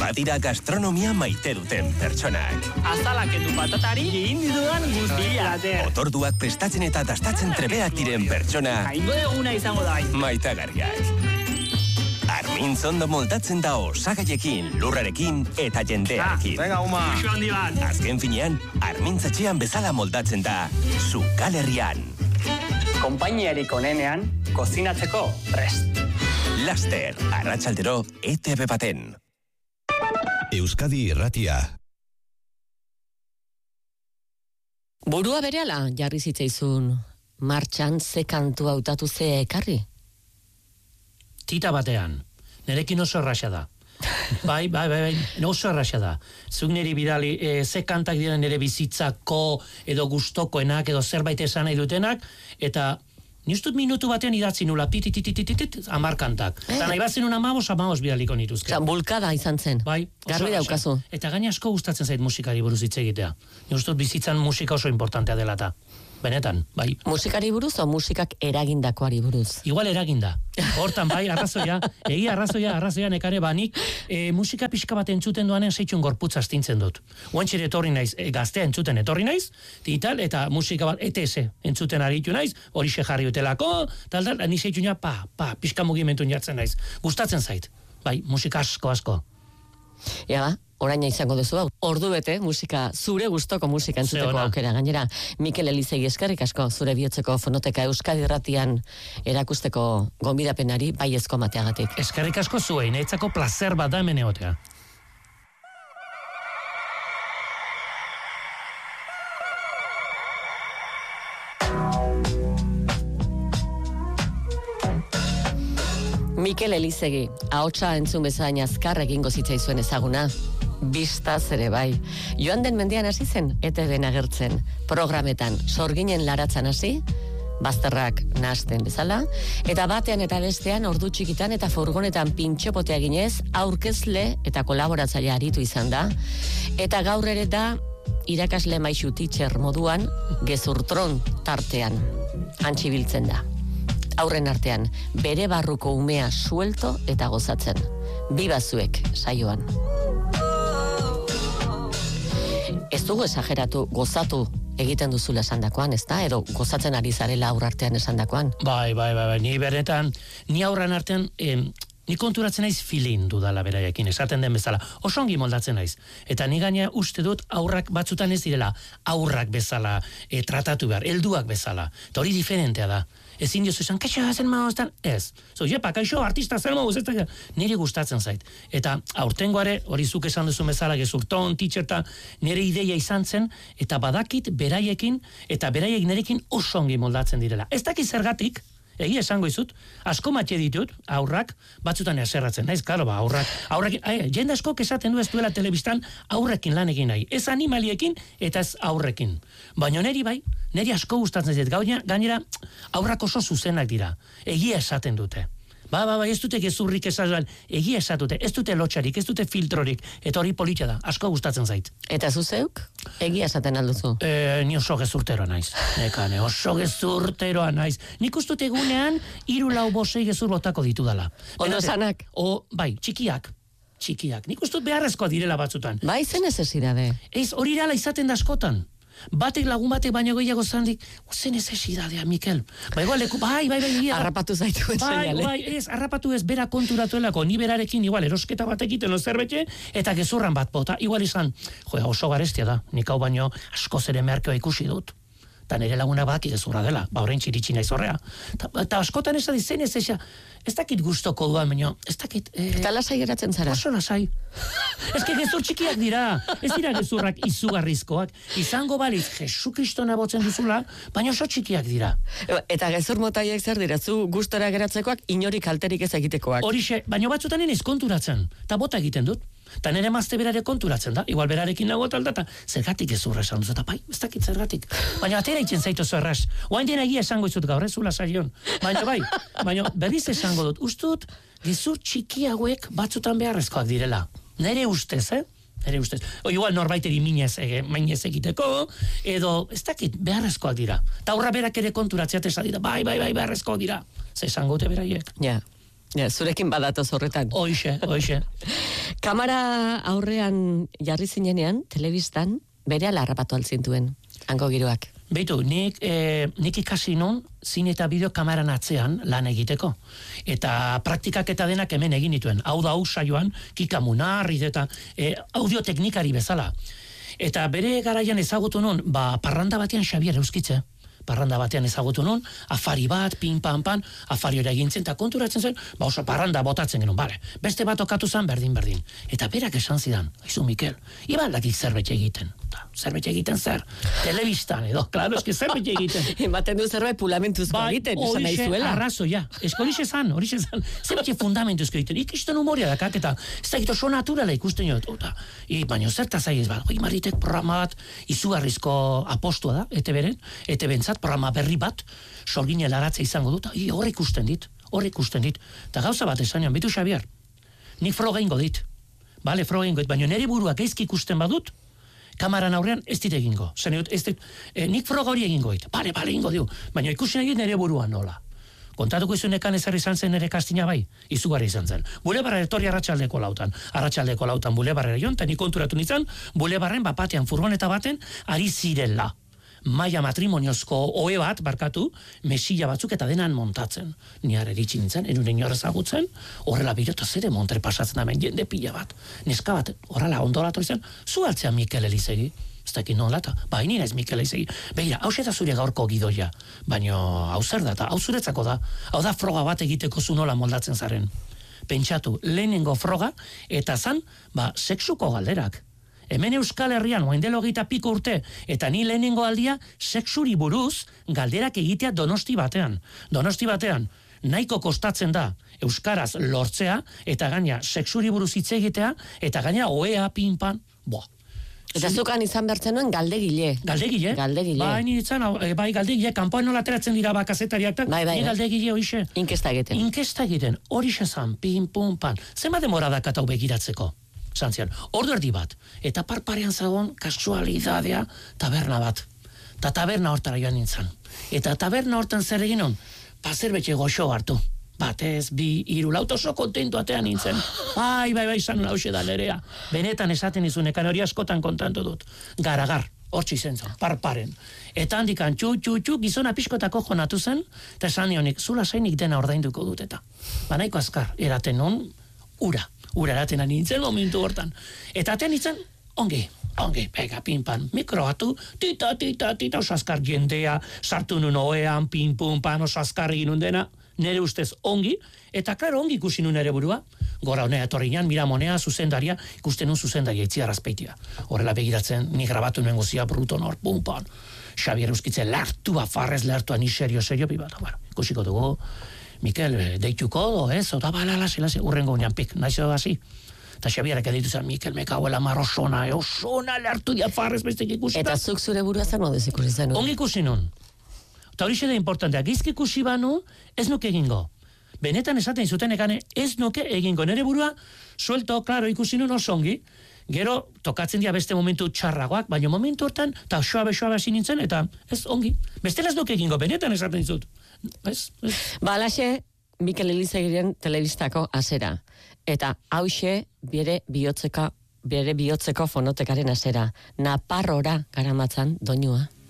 Badira gastronomia maite duten pertsonak. Azalaketu patatari egin ditudan guztia. Otorduak prestatzen eta dastatzen trebeak diren pertsona. Aingo eguna izango da. Maitagarriak. Armintz ondo moldatzen da osagaiekin, lurrarekin eta jendearekin. Venga, Uma. Azken finean, Armintz etxean bezala moldatzen da, Zugalerrian. Konpainiarik onenean, kozinatzeko prest. Laster, arratsaldero, ETV baten. Euskadi Irratia. Burua berehala jarri zitzaizun, martxan ze kantu hautatu ze ekarri? Tita batean, nerekin oso erraxa da. Bai, oso erraxa da. Zuk niri bidali, ze kantak diren nire bizitzako edo gustokoenak edo zerbait esan nahi dutenak, eta ni ustut minutu batean idatzi nula, titititititit, 10 kantak. Eta nahi bazen 15 bidaliko nituzke. Osa, bulkada izan zen. Bai, garbi daukazu. Eta gaina asko gustatzen zait musikari buruz hitz egitea. Ni ustut bizitzan musika oso importantea dela ta. Benetan, bai. Musikari buruz o musikak eragindakoari buruz? Igual eraginda. Hortan, bai, arrazoia, arrazoia nekare banik, musika pixka bat entzuten duanen seitxun gorputza astintzen dut. Oantxere etorri naiz, gaztea entzuten etorri naiz, eta musika bat, ETS entzuten aritu naiz, horixe jarri utelako, tal, ni seitxuna, pixka mugimentu jartzen naiz. Gustatzen zait, bai, musika asko. Ja, oraina izango duzu hau. Ordu bete musika, zure gustoko musika entzuteko aukera. Gainera, Mikel Elizegi eskerrik asko zure bihotzeko fonoteka Euskadi Irratian erakusteko gonbidapenari baiezko mateagatik. Eskerrik asko zuei, niretzako placer bat da hemen egotea. Mikel Elizegi, ahotsa entzun bezain azkar egingo zitzaizuen ezaguna. Bistaz ere bai. Joan den mendean hasi zen, ETV-en agertzen. Programetan, sorginen laratzan hasi, bazterrak nahasten bezala, eta batean eta bestean ordu txikitan eta furgonetan pintxopotea ginez, aurkezle eta kolaboratzaile aritu izan da, eta gaur ere da irakasle maixu teacher moduan, gezurtron tartean, antxibiltzen da. Aurren artean, bere barruko umea suelto eta gozatzen. Bibazuek saioan. Ez dugu esageratu, gozatu egiten duzula esandakoan, ez da? Edo gozatzen ari zarela aurrartean esandakoan? Bai, ni beretan, ni aurran artean, ni konturatzen naiz feeling dudala beraiekin, esaten den bezala. Oso ongi moldatzen naiz. Eta ni gaina uste dut aurrak batzutan ez direla aurrak bezala tratatu behar, helduak bezala. Eta hori diferentea da. Ezin diozu esan, kaixo, zen mauztan, ez. Jepa, kaixo, artista zen mauz, ez. Niri gustatzen zait. Eta aurtengoare, hori zuk esan duzu bezala, gezurton, teacherta, nire ideia izan zen, eta badakit beraiekin, eta beraiek nirekin oso ongi moldatzen direla. Ez dakit zergatik, egia esango izut, asko matxe ditut, aurrak, batzutan eserratzen, naiz, karo, aurrak, jende asko esaten du ez duela telebistan aurrekin lan egin nahi, ez animaliekin eta ez aurrekin. Baina neri asko gustatzen zait, gainera aurrak oso zuzenak dira, egia esaten dute. Ez dute gezurrik esatzen, egia esatute, ez dute lotxarik, ez dute filtrorik, eta hori politxa da, asko gustatzen zait. Eta zuzeuk, egia esaten alduzu? Ni oso gezurteroa naiz, nekane, oso gezurteroa naiz. Nik ustut egunean, 3-4 gezur botako ditudala. Ondo sanak? Bai, txikiak. Nik ustut beharrezkoa direla batzutan. Bai, zen necesidade? Ez, hori dala izaten da askotan. Batek lagun batek baino gehiago zandik, zen necesidadea, Mikel. Bai, harrapatu zaitu etxeiale. Ez, harrapatu ez bera konturatuelako, ni berarekin igual erosketa bat egiten zerbetxe, eta gezurran bat bota, igual izan, oso garestia da, nik hau baino asko zere merkeoa ikusi dut. Eta nire laguna baki gezurra dela, horrein txiritsi naiz horrea. Eta askotan ez da dizen ez dakit gustoko duan, baino, ez dakit... Eta lasai geratzen zara? Oso lasai. Ez que gezur txikiak dira, ez dira gezurrak izugarrizkoak. Izango baliz, Jesu Kristona botzen duzula, baina oso txikiak dira. Eta gezur motaiek zer dira, zu gustora geratzekoak, inorik kalterik ez egitekoak. Horixe, baina batzutan nien konturatzen, eta bota egiten dut. Eta nire mazte berare konturatzen da, igual berarekin nago talda, eta zergatik gezurra esan duz, eta bai, ez dakit zergatik. Baina atera itzen zaitu zerraz. Oain dena egia esango izut gaur, ez zula sarion. Baina berriz esango dut, ustut, gezur txiki hauek batzutan beharrezkoak direla. Nere ustez, Nere ustez. Igual norbaiteri minez egiteko, edo ez dakit beharrezkoak dira. Eta horra berak ere konturatzeat esan dira, bai, beharrezkoak dira. Ze esango te beraiek. Ja, zurekin badatoz horretan. Hoixe. Kamara aurrean jarri zinenean, telebistan, bere alarrapatu altzintuen, hango giroak. Beitu, nik ikasi nun zine eta bideo kamaran atzean lan egiteko. Eta praktikak eta denak hemen egin dituen. Hau da saioan, Kika Munarriz eta audioteknikari bezala. Eta bere garaian ezagutu nun, parranda batean Xabier Euskitze. Parranda batean ezagutu nun, afari bat, pin, pan, afari hori egintzen, eta konturatzen zen, oso parranda botatzen genuen, bale, beste bat okatu zen, berdin. Eta berak esan zidan, aizu Mikel, ibaldakik zerbait egiten. Zerbait egiten zer? Telebistan edo, klaro, eski zerbait egiten. Ematen du zerbait pulamentuzko egiten, esan nahi zuela. Arrazoia, horixe zan, zerbait fundamentuzko egiten, ikisten humoria dakak, eta ez da egito so naturala ikusten jot, baina zerta zaiz bat, Maritek programa bat, izugarrizko apostua da, ETB-entzat, programa berri bat, Sorginen Laratza izango dut, hor ikusten dit, eta gauza bat esan joan, bitu Xabier, nik froga ingo dit, baina nire buruak eizki ikusten badut, kamaran aurrean ez dit egingo, nik froga hori egingo dit, bale, ingo diu, baina ikusten egin nire buruan nola. Kontatuko izunekan ezer izan zen nire kastina bai, izugarri izan zen. Bulebarra etorri arratsaldeko lautan bulebarra joan, eta nik konturatu nintzen, bulebarren batean furgoneta baten, ari zirela. Maia matrimoniozko ohe bat, barkatu, mesilla batzuk eta denan montatzen. Niar eritsi nintzen, enuren jor ezagutzen, horrela bilota zere montre pasatzen hemen jende pila bat. Neska bat, horrela ondoratu izan, zu altzea Mikel Elizegi. Ez dakit nola eta, haini naiz Mikel Elizegi. Begira, hau eta zure gaurko gidoia, baina hau zer da, eta hau zuretzako da, hau da froga bat egiteko zu nola moldatzen zaren. Pentsatu, lehenengo froga, eta zan, sexuko galderak. Hemen Euskal Herrian, oaindelo 20 piko urte, eta ni lehenengo aldia, sexuri buruz, galderak egitea Donosti batean. Donosti batean, nahiko kostatzen da, euskaraz lortzea, eta gaina sexuri buruz hitz egitea, eta gaina oea, pinpan, Eta zukan izan bertzen nuen galdegile. Galdegile? Bai, galdegile, kanpoan nola ateratzen dira kazetariak, bai. Galdegile hoixe. Inkesta egiten, horixe zan, pin, pum, pan. Zenba demora dakatau begiratzeko? Zantzian, ordu erdi bat. Eta parparean zagon, kasualidadea, taberna bat. Ta taberna hortara joan nintzen. Eta taberna hortan zer egin hon? Zerbetxe goxo hartu. Batez, 2, 3, 4, oso kontentu atean nintzen. Bai, zanun hause da lerea. Benetan esaten izunekan hori askotan kontantu dut. Garagar, hortzi zen zen, parparen. Eta handikan, txu, gizona pixkotako jonatu zen, eta esan nionik, zula zainik dena ordainduko dut eta. Nahiko azkar, eraten hon, ura eraten nintzen momentu hortan. Eta atean nintzen, ongi, pega, pinpan, mikro batu, tita, oso azkar jendea, sartu nun oean, pin, pum, pan, oso azkar egin dena, nere ustez ongi, eta klaro ongi ikusi nun ere burua, gora honea etorriñan, miramonea, zuzendaria, ikusten nun zuzendaria, itziarrazpeitia. Horrela begiratzen, ni grabatu nuen gozia bruto nor, pum, pan, Xabier Euskitze lertua, farrez lertua, ni serio, bibat, ikusiko dugu, Mikel, deituko, oda balala, zelase, urrengo unean pik, naizo hasi. Eta Xabierak editu zen, Mikel, mekauela marrosona, osona lertu dia farrez bestek ikusita. Eta zuk zure burua zer modez ikusi zen? Ongi ikusi nun. Eta hori da importantea, gizki ikusi banu, ez nuke egingo. Benetan esaten zuten ekane, ez nuke egingo. Nere burua, suelto, klaro, ikusi nun oso ongi. Gero, tokatzen dira beste momentu txarragoak, baina momentu hortan, eta xoabe hasi nintzen, eta ez ongi. Bestela ez nuke egingo, benetan esaten zut. Alaxe, Mikel Elizegiren telebistako azera. Eta hause bere bihotzeko fonotekaren azera. Naparrora garamatzan doinua.